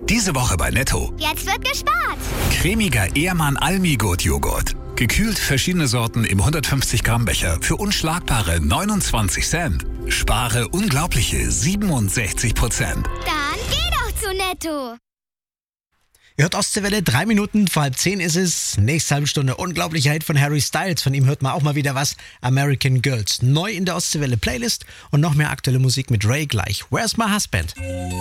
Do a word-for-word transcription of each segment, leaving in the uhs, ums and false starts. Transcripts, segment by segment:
Diese Woche bei Netto. Jetzt wird gespart. Cremiger Ehrmann Almi-Gut-Joghurt. Gekühlt verschiedene Sorten im hundertfünfzig Gramm Becher für unschlagbare neunundzwanzig Cent. Spare unglaubliche siebenundsechzig Prozent. Dann geh doch zu Netto. Ihr hört Ostseewelle, drei Minuten vor halb zehn ist es. Nächste halbe Stunde unglaublicher Hit von Harry Styles. Von ihm hört man auch mal wieder was. American Girls. Neu in der Ostseewelle Playlist und noch mehr aktuelle Musik mit Ray gleich. Where's My Husband?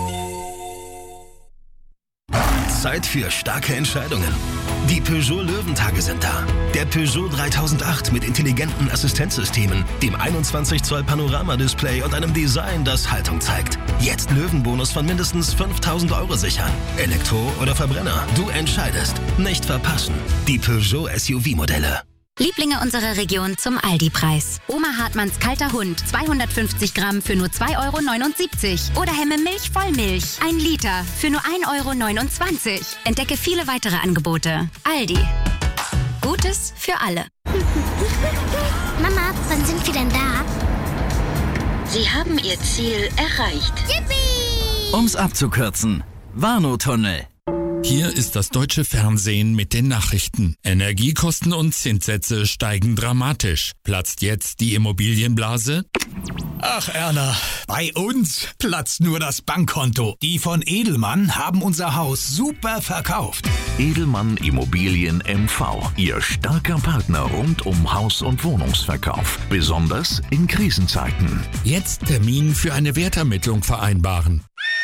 Zeit für starke Entscheidungen. Die Peugeot Löwentage sind da. Der Peugeot dreitausendacht mit intelligenten Assistenzsystemen, dem einundzwanzig Zoll Panorama-Display und einem Design, das Haltung zeigt. Jetzt Löwenbonus von mindestens fünftausend Euro sichern. Elektro oder Verbrenner, du entscheidest. Nicht verpassen. Die Peugeot S U V-Modelle. Lieblinge unserer Region zum Aldi-Preis. Oma Hartmanns kalter Hund, zweihundertfünfzig Gramm für nur zwei Euro neunundsiebzig. Oder Hemme Milch Vollmilch, ein Liter für nur ein Euro neunundzwanzig. Entdecke viele weitere Angebote. Aldi. Gutes für alle. Mama, wann sind wir denn da? Sie haben Ihr Ziel erreicht. Yippie! Um's abzukürzen. Warnow-Tunnel. Hier ist das deutsche Fernsehen mit den Nachrichten. Energiekosten und Zinssätze steigen dramatisch. Platzt jetzt die Immobilienblase? Ach Erna, bei uns platzt nur das Bankkonto. Die von Edelmann haben unser Haus super verkauft. Edelmann Immobilien M V, Ihr starker Partner rund um Haus- und Wohnungsverkauf. Besonders in Krisenzeiten. Jetzt Termin für eine Wertermittlung vereinbaren.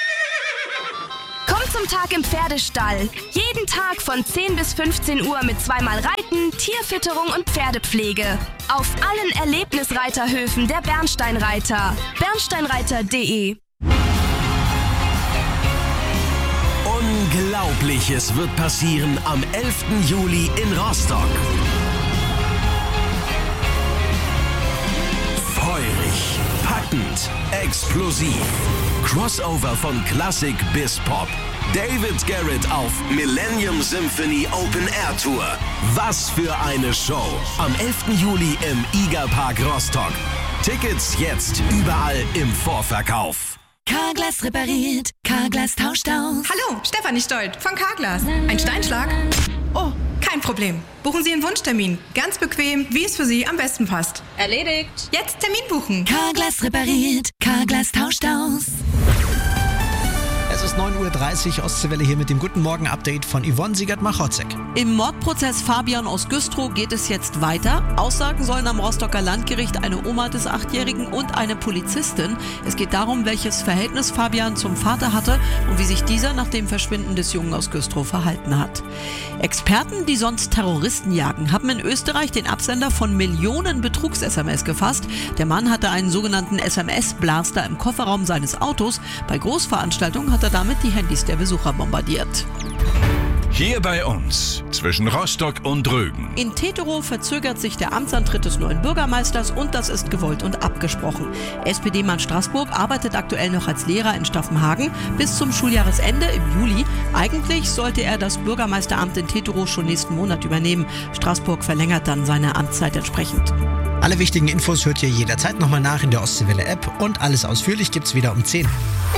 Komm zum Tag im Pferdestall. Jeden Tag von zehn bis fünfzehn Uhr mit zweimal Reiten, Tierfütterung und Pferdepflege. Auf allen Erlebnisreiterhöfen der Bernsteinreiter. bernsteinreiter punkt de. Unglaubliches wird passieren am elften Juli in Rostock. Feurig, packend, explosiv. Crossover von Klassik bis Pop. David Garrett auf Millennium Symphony Open Air Tour. Was für eine Show. Am elften Juli im Igerpark Rostock. Tickets jetzt überall im Vorverkauf. Carglass repariert, Carglass tauscht aus. Hallo, Stefanie Stolt von Carglass. Ein Steinschlag? Oh, kein Problem. Buchen Sie einen Wunschtermin. Ganz bequem, wie es für Sie am besten passt. Erledigt. Jetzt Termin buchen. Carglass repariert, Carglass tauscht aus. Es ist neun Uhr dreißig, Ostseewelle hier mit dem Guten Morgen-Update von Yvonne Siegert-Machotzek. Im Mordprozess Fabian aus Güstrow geht es jetzt weiter. Aussagen sollen am Rostocker Landgericht eine Oma des Achtjährigen und eine Polizistin. Es geht darum, welches Verhältnis Fabian zum Vater hatte und wie sich dieser nach dem Verschwinden des Jungen aus Güstrow verhalten hat. Experten, die sonst Terroristen jagen, haben in Österreich den Absender von Millionen Betrugs-S M S gefasst. Der Mann hatte einen sogenannten S M S-Blaster im Kofferraum seines Autos. Bei Großveranstaltungen hat er damit die Handys der Besucher bombardiert. Hier bei uns, zwischen Rostock und Rügen. In Teterow verzögert sich der Amtsantritt des neuen Bürgermeisters und das ist gewollt und abgesprochen. S P D-Mann Straßburg arbeitet aktuell noch als Lehrer in Staffenhagen bis zum Schuljahresende im Juli. Eigentlich sollte er das Bürgermeisteramt in Teterow schon nächsten Monat übernehmen. Straßburg verlängert dann seine Amtszeit entsprechend. Alle wichtigen Infos hört ihr jederzeit nochmal nach in der Ostseewelle-App und alles ausführlich gibt's wieder um zehn.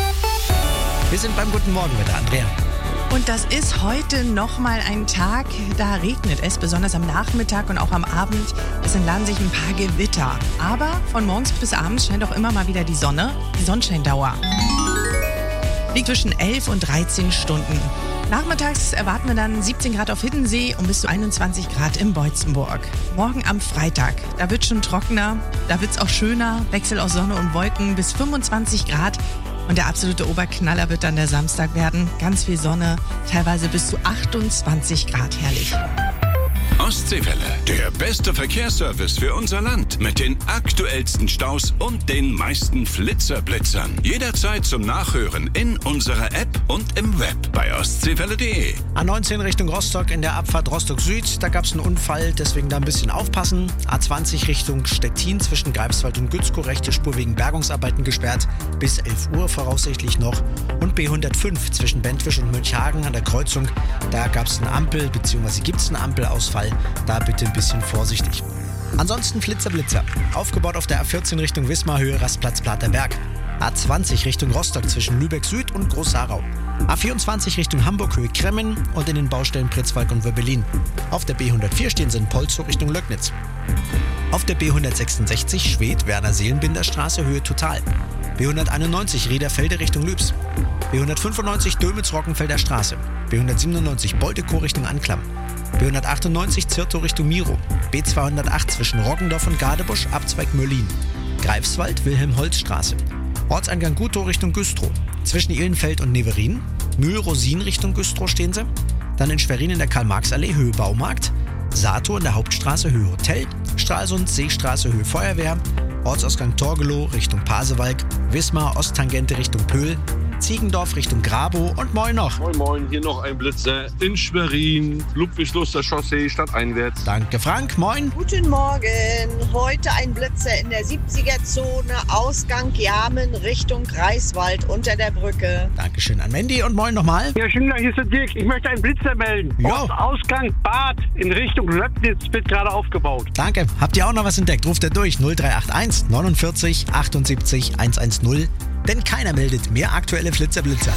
Wir sind beim Guten Morgen mit der Andrea. Und das ist heute nochmal ein Tag, da regnet es, besonders am Nachmittag und auch am Abend. Es entladen sich ein paar Gewitter. Aber von morgens bis abends scheint auch immer mal wieder die Sonne. Die Sonnenscheindauer liegt zwischen elf und dreizehn Stunden. Nachmittags erwarten wir dann siebzehn Grad auf Hiddensee und bis zu einundzwanzig Grad in Beutzenburg. Morgen am Freitag, da wird schon trockener, da wird es auch schöner. Wechsel aus Sonne und Wolken bis fünfundzwanzig Grad. Und der absolute Oberknaller wird dann der Samstag werden. Ganz viel Sonne, teilweise bis zu achtundzwanzig Grad, herrlich. Ostseewelle, der beste Verkehrsservice für unser Land. Mit den aktuellsten Staus und den meisten Flitzerblitzern. Jederzeit zum Nachhören in unserer App und im Web bei ostseewelle punkt de. A neunzehn Richtung Rostock in der Abfahrt Rostock Süd, da gab es einen Unfall, deswegen da ein bisschen aufpassen. A zwanzig Richtung Stettin zwischen Greifswald und Gützkow, rechte Spur wegen Bergungsarbeiten gesperrt, bis elf Uhr voraussichtlich noch. Und B hundertfünf zwischen Bentwisch und Münchhagen an der Kreuzung, da gab es eine Ampel, beziehungsweise gibt es einen Ampelausfall, da bitte ein bisschen vorsichtig. Ansonsten Flitzer-Blitzer, aufgebaut auf der A vierzehn Richtung Wismar, Höhe Rastplatz Platerberg. A zwanzig Richtung Rostock zwischen Lübeck Süd und Groß-Sarau. A vierundzwanzig Richtung Hamburg Höhe Kremmen und in den Baustellen Pritzwalk und Wöbbelin. Auf der B hundertvier stehen sie in Polzhoch Richtung Löcknitz. Auf der B hundertsechsundsechzig Schwedt-Werner-Seelenbinder-Straße Höhe Total. B hunderteinundneunzig Riederfelde Richtung Lübs. B hundertfünfundneunzig Dömitz-Rockenfelder Straße. B hundertsiebenundneunzig Boltekow Richtung Anklam. B hundertachtundneunzig Zirtow Richtung Miro. B zweihundertacht zwischen Roggendorf und Gadebusch, Abzweig Möllin. Greifswald Wilhelm-Holz-Straße. Ortseingang Gutow Richtung Güstrow. Zwischen Ihlenfeld und Neverin. Mühl-Rosin Richtung Güstrow stehen sie. Dann in Schwerin in der Karl-Marx-Allee Höhe Baumarkt. Sato in der Hauptstraße Höhe Hotel. Stralsund Seestraße Höhe Feuerwehr. Ortsausgang Torgelow Richtung Pasewalk. Wismar Osttangente Richtung Pöhl. Ziegendorf Richtung Grabow und moin noch. Moin moin, hier noch ein Blitzer in Schwerin, Ludwigslustrer Chaussee, stadteinwärts. Danke Frank, moin. Guten Morgen, heute ein Blitzer in der siebziger-Zone, Ausgang Jamen Richtung Greifswald unter der Brücke. Dankeschön an Mandy und moin nochmal. Ja, Schindler, hier ist der Dirk, ich möchte einen Blitzer melden. Jo. Ausgang Bad in Richtung Löcknitz wird gerade aufgebaut. Danke, habt ihr auch noch was entdeckt? Ruft er durch null drei acht eins neunundvierzig achtundsiebzig hundertzehn. Denn keiner meldet mehr aktuelle Flitzer-Blitzer.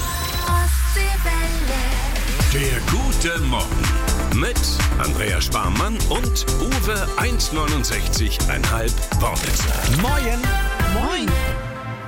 Der gute Morgen mit Andreas Sparmann und Uwe eins neunundsechzig Komma fünf Wortwitzer. Moin. Moin.